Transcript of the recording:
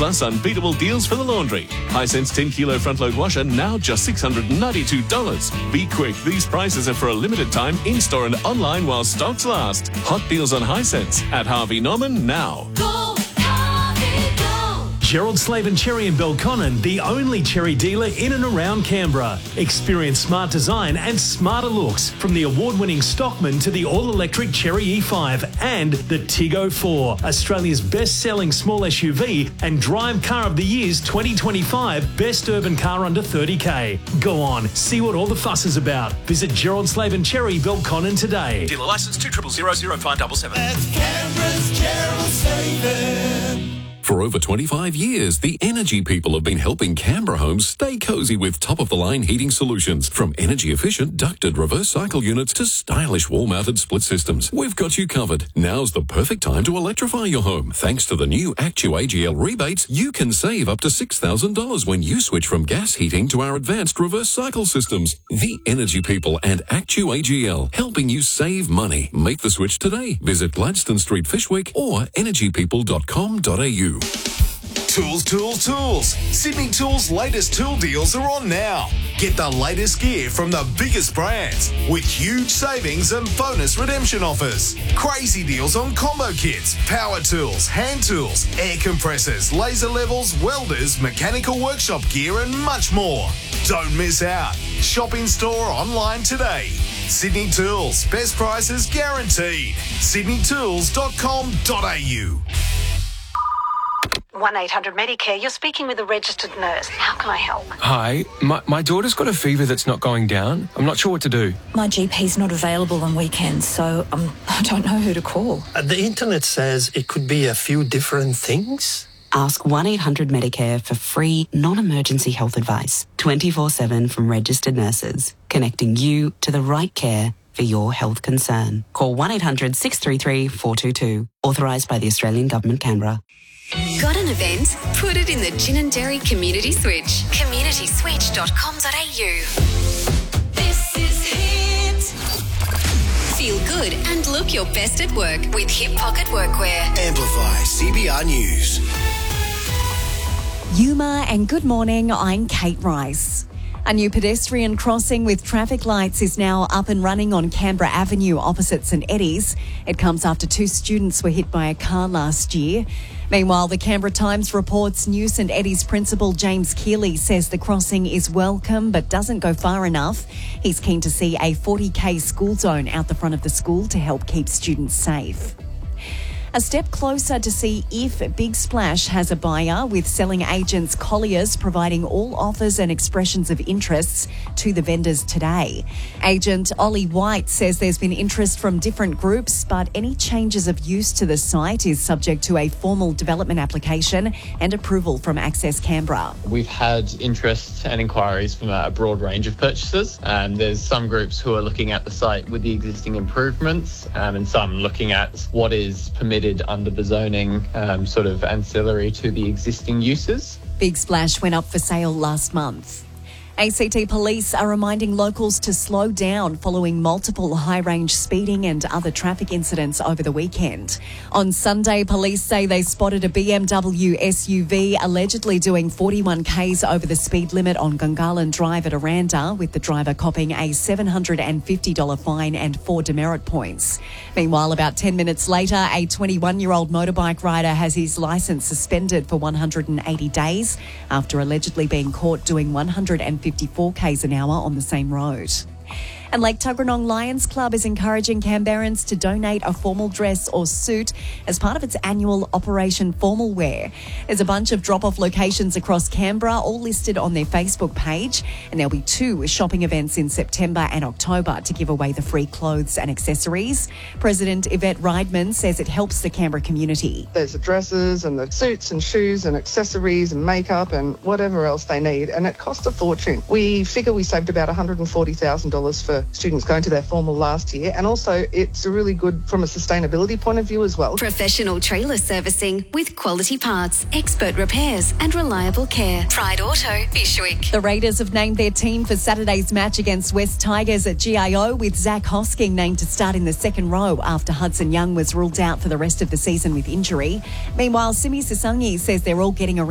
plus unbeatable deals for the laundry. Hisense 10 kilo front load washer now just $692. Be quick, these prices are for a limited time in-store and online while stocks last. Hot deals on Hisense at Harvey Norman now. Gerald Slaven Cherry in Belconnen, the only cherry dealer in and around Canberra. Experience smart design and smarter looks from the award-winning Stockman to the all-electric Cherry E5 and the Tiggo 4, Australia's best-selling small SUV and Drive Car of the Year's 2025 best urban car under 30k. Go on, see what all the fuss is about. Visit Gerald Slaven Cherry Belconnen today. Dealer licence 2000577. That's Canberra's Gerald Slaven. For over 25 years, the Energy People have been helping Canberra homes stay cosy with top-of-the-line heating solutions. From energy-efficient ducted reverse cycle units to stylish wall-mounted split systems, we've got you covered. Now's the perfect time to electrify your home. Thanks to the new Actu-AGL rebates, you can save up to $6,000 when you switch from gas heating to our advanced reverse cycle systems. The Energy People and Actu-AGL, helping you save money. Make the switch today. Visit Gladstone Street, Fishwick or energypeople.com.au. Tools, tools, tools. Sydney Tools' latest tool deals are on now. Get the latest gear from the biggest brands with huge savings and bonus redemption offers. Crazy deals on combo kits, power tools, hand tools, air compressors, laser levels, welders, mechanical workshop gear and much more. Don't miss out. Shop in store or online today. Sydney Tools. Best prices guaranteed. sydneytools.com.au. 1-800-Medicare, you're speaking with a registered nurse. How can I help? Hi, my daughter's got a fever that's not going down. I'm not sure what to do. My GP's not available on weekends, so I don't know who to call. The internet says it could be a few different things. Ask 1-800-Medicare for free, non-emergency health advice, 24/7 from registered nurses, connecting you to the right care for your health concern. Call 1-800-633-422, authorised by the Australian Government, Canberra. Got an event? Put it in the Gin and Dairy Community Switch. communityswitch.com.au. This is Hit. Feel good and look your best at work with Hip Pocket Workwear. Amplify CBR News. Yuma and good morning, I'm Kate Rice. A new pedestrian crossing with traffic lights is now up and running on Canberra Avenue opposite St Eddie's. It comes after 2 students were hit by a car last year. Meanwhile, the Canberra Times reports new St Eddie's principal James Keeley says the crossing is welcome but doesn't go far enough. He's keen to see a 40k school zone out the front of the school to help keep students safe. A step closer to see if Big Splash has a buyer, with selling agents Colliers providing all offers and expressions of interests to the vendors today. Agent Ollie White says there's been interest from different groups, but any changes of use to the site is subject to a formal development application and approval from Access Canberra. We've had interest and inquiries from a broad range of purchasers. There's some groups who are looking at the site with the existing improvements, and some looking at what is permitted under the zoning, sort of ancillary to the existing uses. Big Splash went up for sale last month. ACT Police are reminding locals to slow down following multiple high-range speeding and other traffic incidents over the weekend. On Sunday, police say they spotted a BMW SUV allegedly doing 41 k's over the speed limit on Gungahlin Drive at Aranda, with the driver copping a $750 fine and 4 demerit points. Meanwhile, about 10 minutes later, a 21-year-old motorbike rider has his licence suspended for 180 days after allegedly being caught doing 154 k's an hour on the same road. And Lake Tuggeranong Lions Club is encouraging Canberrans to donate a formal dress or suit as part of its annual Operation Formal Wear. There's a bunch of drop-off locations across Canberra, all listed on their Facebook page, and there'll be 2 shopping events in September and October to give away the free clothes and accessories. President Yvette Riedman says it helps the Canberra community. There's the dresses and the suits and shoes and accessories and makeup and whatever else they need, and it costs a fortune. We figure we saved about $140,000 for students going to their formal last year, and also it's really good from a sustainability point of view as well. Professional trailer servicing with quality parts, expert repairs and reliable care. Pride Auto, Bishwick. The Raiders have named their team for Saturday's match against West Tigers at GIO, with Zach Hosking named to start in the second row after Hudson Young was ruled out for the rest of the season with injury. Meanwhile, Simi Sasangi says they're all getting around